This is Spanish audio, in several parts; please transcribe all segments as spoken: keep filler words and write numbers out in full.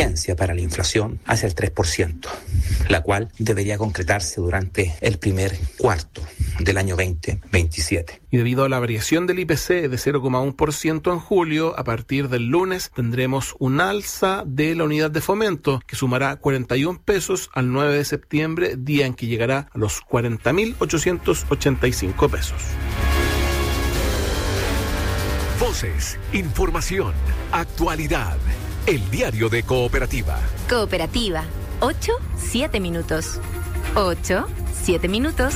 emergencia para la inflación hacia el tres por ciento, la cual debería concretarse durante el primer cuarto del año veinte veintisiete. Y debido a la variación del I P C de cero coma uno por ciento en julio, a partir del lunes tendremos un alza de la unidad de fomento que sumará cuarenta y un pesos al nueve de septiembre, día en que llegará a los cuarenta mil ochocientos ochenta y cinco pesos. Voces, información, actualidad. El diario de Cooperativa. Cooperativa. Ocho, siete minutos. Ocho, siete minutos.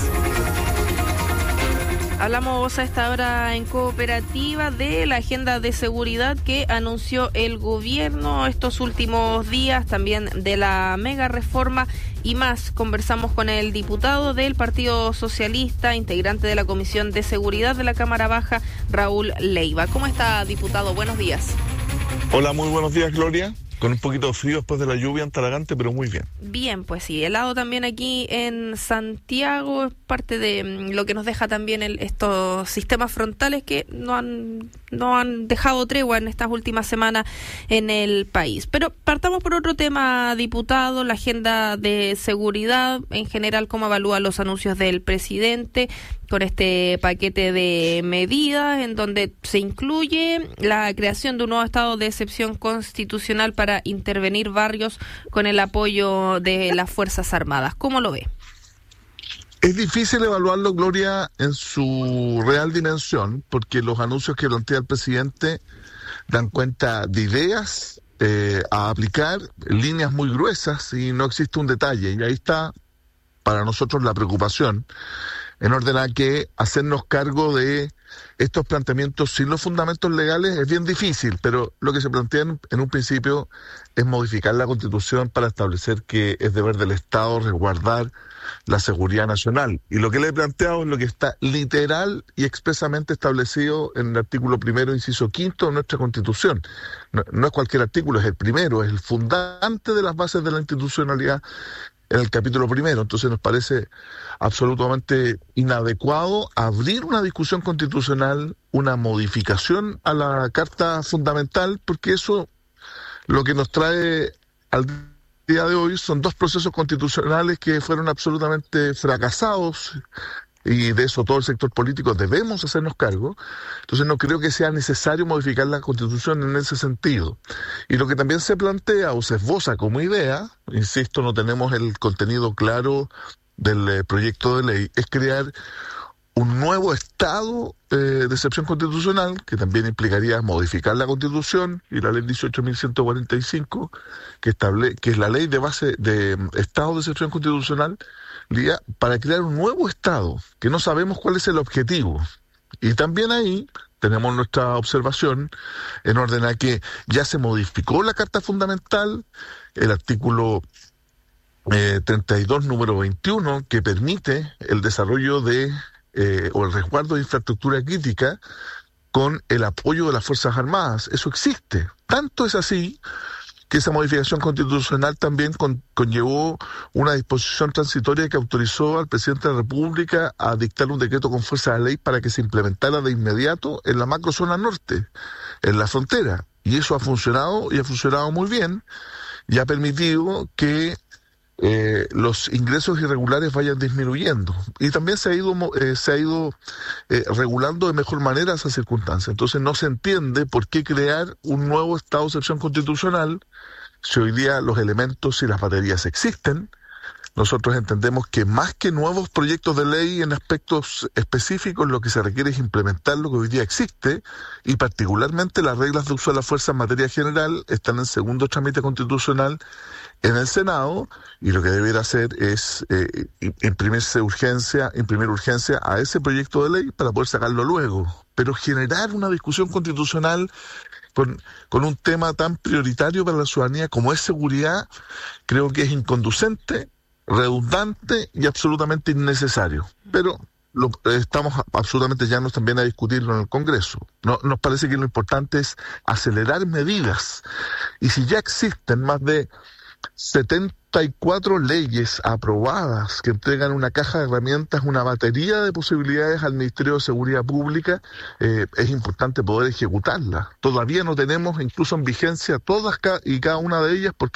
Hablamos a esta hora en Cooperativa de la agenda de seguridad que anunció el gobierno estos últimos días, también de la mega reforma y más. Conversamos con el diputado del Partido Socialista, integrante de la Comisión de Seguridad de la Cámara Baja, Raúl Leiva. ¿Cómo está, diputado? Buenos días. Hola, muy buenos días, Gloria. Con un poquito de frío después de la lluvia en Talagante, pero muy bien. Bien, pues sí, helado también aquí en Santiago, es parte de lo que nos deja también el, estos sistemas frontales que no han, no han dejado tregua en estas últimas semanas en el país. Pero partamos por otro tema, diputado, la agenda de seguridad, en general, ¿cómo evalúa los anuncios del presidente con este paquete de medidas en donde se incluye la creación de un nuevo estado de excepción constitucional para intervenir barrios con el apoyo de las Fuerzas Armadas? ¿Cómo lo ve? Es difícil evaluarlo, Gloria, en su real dimensión, porque los anuncios que plantea el presidente dan cuenta de ideas eh, a aplicar, líneas muy gruesas, y no existe un detalle. Y ahí está, para nosotros, la preocupación, en orden a que hacernos cargo de estos planteamientos sin los fundamentos legales es bien difícil, pero lo que se plantea en, en un principio es modificar la Constitución para establecer que es deber del Estado resguardar la seguridad nacional. Y lo que le he planteado es lo que está literal y expresamente establecido en el artículo primero, inciso quinto de nuestra Constitución. No, no es cualquier artículo, es el primero, es el fundante de las bases de la institucionalidad en el capítulo primero. Entonces nos parece absolutamente inadecuado abrir una discusión constitucional, una modificación a la Carta Fundamental, porque eso lo que nos trae al día de hoy son dos procesos constitucionales que fueron absolutamente fracasados, y de eso todo el sector político debemos hacernos cargo. Entonces no creo que sea necesario modificar la Constitución en ese sentido. Y lo que también se plantea o se esboza como idea, insisto, no tenemos el contenido claro del eh, proyecto de ley, es crear un nuevo estado eh, de excepción constitucional, que también implicaría modificar la Constitución y la ley dieciocho mil ciento cuarenta y cinco, que, estable, que es la ley de base de um, estado de excepción constitucional, para crear un nuevo Estado, que no sabemos cuál es el objetivo. Y también ahí tenemos nuestra observación en orden a que ya se modificó la Carta Fundamental, el artículo eh, treinta y dos, número veintiuno, que permite el desarrollo de, eh, o el resguardo de infraestructura crítica con el apoyo de las Fuerzas Armadas. Eso existe. Tanto es así que esa modificación constitucional también con, conllevó una disposición transitoria que autorizó al presidente de la República a dictar un decreto con fuerza de ley para que se implementara de inmediato en la macrozona norte, en la frontera. Y eso ha funcionado, y ha funcionado muy bien, y ha permitido que eh, los ingresos irregulares vayan disminuyendo. Y también se ha ido, eh, se ha ido eh, regulando de mejor manera esas circunstancias. Entonces no se entiende por qué crear un nuevo estado de excepción constitucional si hoy día los elementos y las baterías existen. Nosotros entendemos que más que nuevos proyectos de ley en aspectos específicos, lo que se requiere es implementar lo que hoy día existe, y particularmente las reglas de uso de la fuerza en materia general están en segundo trámite constitucional en el Senado, y lo que debería hacer es eh, imprimirse urgencia, imprimir urgencia a ese proyecto de ley para poder sacarlo luego. Pero generar una discusión constitucional Con, con un tema tan prioritario para la ciudadanía como es seguridad, creo que es inconducente, redundante y absolutamente innecesario. Pero lo, estamos absolutamente llanos también a discutirlo en el Congreso. No, nos parece que lo importante es acelerar medidas. Y si ya existen más de setenta y cuatro leyes aprobadas que entregan una caja de herramientas, una batería de posibilidades al Ministerio de Seguridad Pública, eh, es importante poder ejecutarlas. Todavía no tenemos incluso en vigencia todas y cada una de ellas, porque